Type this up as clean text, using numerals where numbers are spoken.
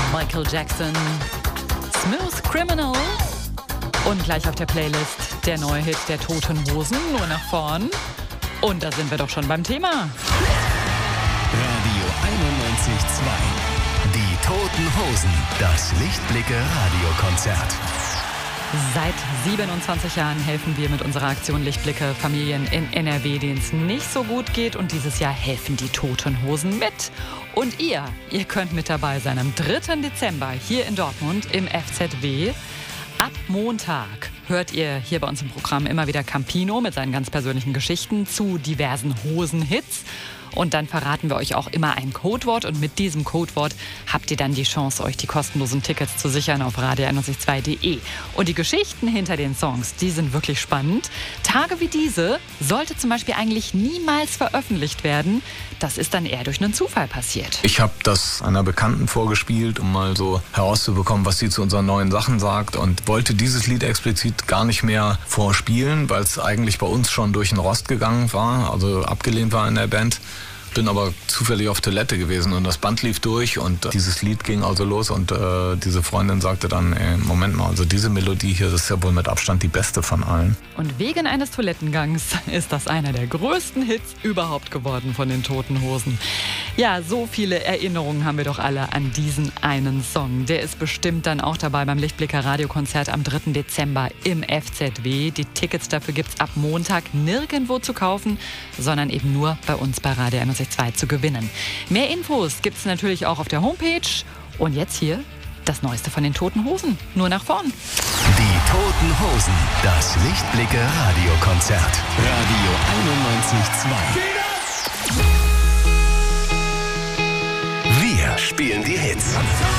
Michael Jackson, Smooth Criminal. Und gleich auf der Playlist der neue Hit der Toten Hosen, nur nach vorn. Und da sind wir doch schon beim Thema. Radio 91.2. Die Toten Hosen. Das Lichtblicke-Radiokonzert. Seit 27 Jahren helfen wir mit unserer Aktion Lichtblicke Familien in NRW, denen es nicht so gut geht. Und dieses Jahr helfen die Toten Hosen mit. Und ihr könnt mit dabei sein am 3. Dezember hier in Dortmund im FZW. Ab Montag hört ihr hier bei uns im Programm immer wieder Campino mit seinen ganz persönlichen Geschichten zu diversen Hosenhits. Und dann verraten wir euch auch immer ein Codewort. Und mit diesem Codewort habt ihr dann die Chance, euch die kostenlosen Tickets zu sichern auf radio912.de. Und die Geschichten hinter den Songs, die sind wirklich spannend. Tage wie diese sollte zum Beispiel eigentlich niemals veröffentlicht werden. Das ist dann eher durch einen Zufall passiert. Ich habe das einer Bekannten vorgespielt, um mal so herauszubekommen, was sie zu unseren neuen Sachen sagt. Und wollte dieses Lied explizit gar nicht mehr vorspielen, weil es eigentlich bei uns schon durch den Rost gegangen war, also abgelehnt war in der Band. Bin aber zufällig auf Toilette gewesen und das Band lief durch und dieses Lied ging also los und diese Freundin sagte dann, Moment mal, also diese Melodie hier, das ist ja wohl mit Abstand die beste von allen. Und wegen eines Toilettengangs ist das einer der größten Hits überhaupt geworden von den Toten Hosen. Ja, so viele Erinnerungen haben wir doch alle an diesen einen Song. Der ist bestimmt dann auch dabei beim Lichtblicker Radiokonzert am 3. Dezember im FZW. Die Tickets dafür gibt's ab Montag nirgendwo zu kaufen, sondern eben nur bei uns bei Radio 91.2 zu gewinnen. Mehr Infos gibt's natürlich auch auf der Homepage. Und jetzt hier das Neueste von den Toten Hosen. Nur nach vorn. Die Toten Hosen. Das Lichtblicke Radiokonzert. Radio 91.2. Wir spielen die Hits.